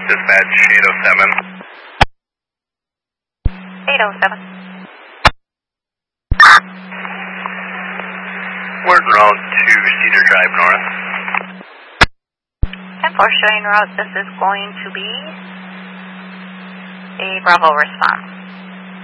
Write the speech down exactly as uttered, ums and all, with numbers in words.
Dispatch eight oh seven. eight oh seven. We're en route to Cedar Drive North. ten four showing route, this is going to be a Bravo response.